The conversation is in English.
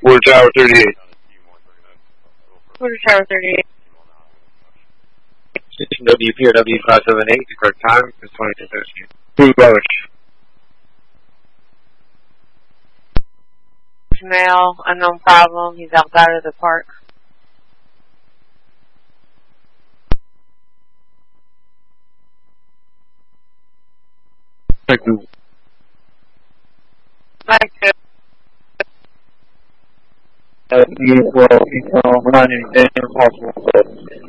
Quarter Tower 38. Quarter Tower 38. Station WPRW 578, the correct time is 22:13. Blue Relish. Male, unknown problem. He's outside of the park. Thank you. Mike 2. We're not anything impossible.